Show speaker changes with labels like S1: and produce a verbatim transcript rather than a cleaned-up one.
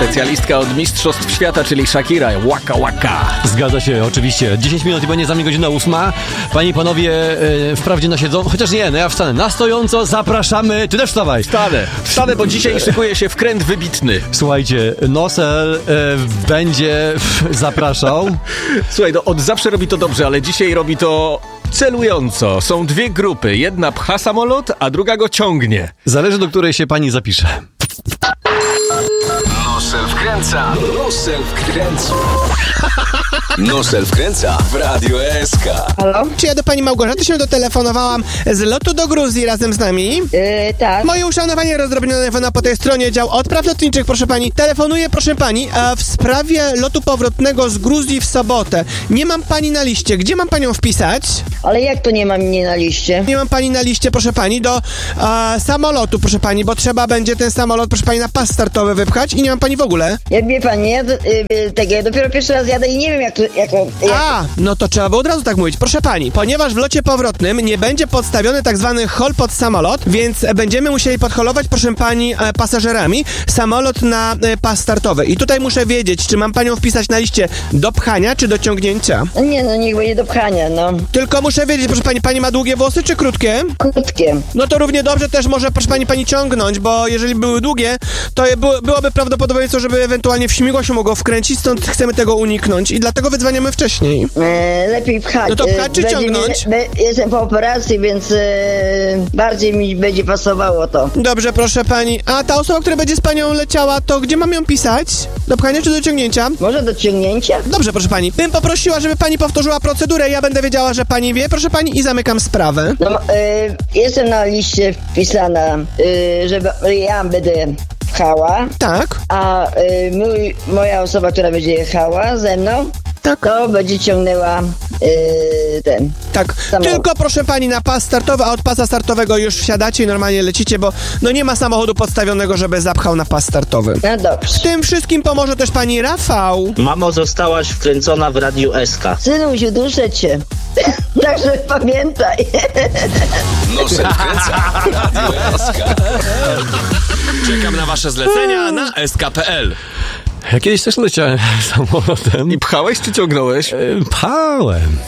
S1: specjalistka od Mistrzostw Świata, czyli Shakira. Waka waka.
S2: Zgadza się, oczywiście. dziesięć minut i będzie za mnie godzina ósma. Panie i panowie, yy, wprawdzie na siedzą, chociaż nie, no ja wstanę. Na stojąco zapraszamy. Ty też wstawaj.
S1: Wstanę, wstanę, bo dzisiaj szykuje się wkręt wybitny.
S2: Słuchajcie, Nosel yy, będzie zapraszał.
S1: Słuchaj, no od zawsze robi to dobrze, ale dzisiaj robi to celująco. Są dwie grupy. Jedna pcha samolot, a druga go ciągnie.
S2: Zależy, do której się pani zapisze.
S3: Nosel wkręca. Nosel wkręca. Nosel wkręca w Radio S K.
S4: Halo?
S5: Czy ja do pani Małgorzaty się dotelefonowałam z lotu do Gruzji razem z nami?
S4: Yy, tak.
S5: Moje uszanowanie rozdrobnione telefona po tej stronie, dział odpraw lotniczych, proszę pani. Telefonuję, proszę pani, a w sprawie lotu powrotnego z Gruzji w sobotę. Nie mam pani na liście. Gdzie mam panią wpisać?
S4: Ale jak to nie mam mnie na liście?
S5: Nie mam pani na liście, proszę pani, do a, samolotu, proszę pani, bo trzeba będzie ten samolot, proszę pani, na pas startowy wypchać i nie mam pani w ogóle.
S4: Jak wie pani, ja, yy, tak, ja dopiero pierwszy raz jadę i nie wiem jak to... Jak, jak...
S5: A, no to trzeba było od razu tak mówić. Proszę pani, ponieważ w locie powrotnym nie będzie podstawiony tak zwany hol pod samolot, więc będziemy musieli podholować, proszę pani, e, pasażerami samolot na e, pas startowy. I tutaj muszę wiedzieć, czy mam panią wpisać na liście do pchania, czy do ciągnięcia.
S4: No nie, no niech będzie do pchania, no.
S5: Tylko muszę wiedzieć, proszę pani, pani ma długie włosy, czy krótkie?
S4: Krótkie.
S5: No to równie dobrze też może, proszę pani, pani ciągnąć, bo jeżeli były długie, to je, by, byłoby prawdopodobieństwo, żeby ewentualnie w śmigło się mogło wkręcić, stąd chcemy tego uniknąć i dlatego wydzwaniamy wcześniej.
S4: E, lepiej pchać.
S5: No to pchać czy
S4: Będzie
S5: ciągnąć?
S4: Mi, be, jestem po operacji, więc e, bardziej mi będzie pasowało to.
S5: Dobrze, proszę pani. A ta osoba, która będzie z panią leciała, to gdzie mam ją pisać? Do pchania czy do ciągnięcia?
S4: Może do ciągnięcia?
S5: Dobrze, proszę pani. Bym poprosiła, żeby pani powtórzyła procedurę, ja będę wiedziała, że pani wie, proszę pani, i zamykam sprawę.
S4: No, e, jestem na liście wpisana, e, że ja będę pchała,
S5: Tak,
S4: a e, mój, moja osoba, która będzie jechała ze mną,
S5: tak,
S4: to będzie ciągnęła e, ten.
S5: tak.
S4: Samochód.
S5: Tylko proszę pani na pas startowy, a od pasa startowego już wsiadacie i normalnie lecicie, bo no nie ma samochodu podstawionego, żeby zapchał na pas startowy.
S4: No dobrze.
S5: W tym wszystkim pomoże też pani Rafał.
S6: Mamo, zostałaś wkręcona w Radiu S K.
S4: Synuś, uduszę cię. Także pamiętaj.
S3: Nosel wkręca w Radio S K.
S1: Czekam na wasze zlecenia na s k kropka p l.
S2: Ja kiedyś też leciałem samolotem.
S1: I pchałeś czy ciągnąłeś?
S2: E, Pchałem.